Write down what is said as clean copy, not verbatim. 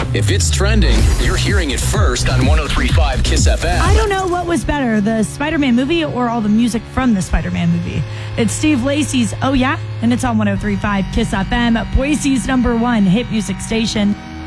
If it's trending, you're hearing it first on 103.5 KISS FM. I don't know what was better, the Spider-Man movie or all the music from the Spider-Man movie. It's Steve Lacy's Oh Yeah, and it's on 103.5 KISS FM, Boise's #1 hit music station.